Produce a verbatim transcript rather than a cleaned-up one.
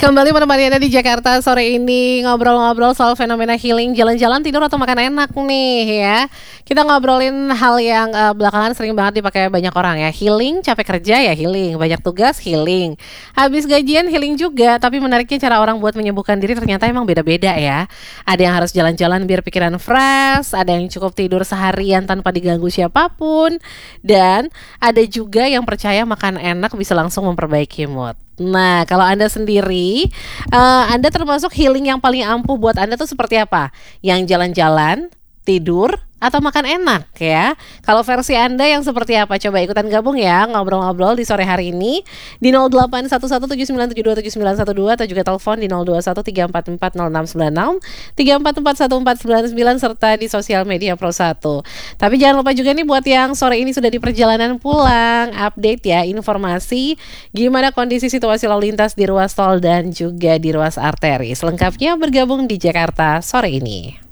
Kembali menemani Anda di Jakarta sore ini, ngobrol-ngobrol soal fenomena healing, jalan-jalan, tidur, atau makan enak nih ya. Kita ngobrolin hal yang uh, belakangan sering banget dipakai banyak orang ya. Healing, capek kerja ya healing, banyak tugas healing, habis gajian healing juga. Tapi menariknya cara orang buat menyembuhkan diri ternyata emang beda-beda ya. Ada yang harus jalan-jalan biar pikiran fresh, ada yang cukup tidur seharian tanpa diganggu siapapun, dan ada juga yang percaya makan enak bisa langsung memperbaiki mood. Nah, kalau Anda sendiri, uh, Anda termasuk healing yang paling ampuh buat Anda tuh seperti apa? Yang jalan-jalan, tidur, atau makan enak ya? Kalau versi Anda yang seperti apa? Coba ikutan gabung ya, ngobrol-ngobrol di sore hari ini di nol delapan satu satu tujuh sembilan tujuh dua tujuh sembilan satu dua atau juga telepon di nol dua satu tiga empat empat nol enam sembilan enam, tiga empat empat satu empat sembilan sembilan serta di sosial media Pro satu. Tapi jangan lupa juga nih buat yang sore ini sudah di perjalanan pulang, update ya informasi gimana kondisi situasi lalu lintas di ruas tol dan juga di ruas arteri. Selengkapnya bergabung di Jakarta sore ini.